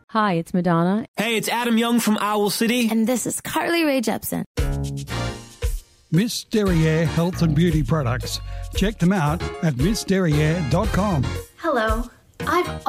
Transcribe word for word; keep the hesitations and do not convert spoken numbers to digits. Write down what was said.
Hi, it's Madonna. Hey, it's Adam Young from Owl City. And this is Carly Rae Jepsen. Miss Derriere Health and Beauty Products. Check them out at miss derriere dot com. Hello. I've